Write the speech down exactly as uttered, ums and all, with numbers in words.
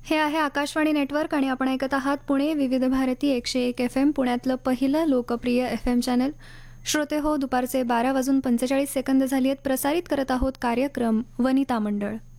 हे आहे आकाशवाणी नेटवर्क आणि आपण ऐकत आहात पुणे विविध भारती एकशे एक एफ एम, पुण्यातलं पहिलं लोकप्रिय एफ एम चॅनल. श्रोते हो, दुपारचे बारा वाजून पंचेचाळीस सेकंद झाली आहेत. प्रसारित करत आहोत कार्यक्रम वनिता मंडळ.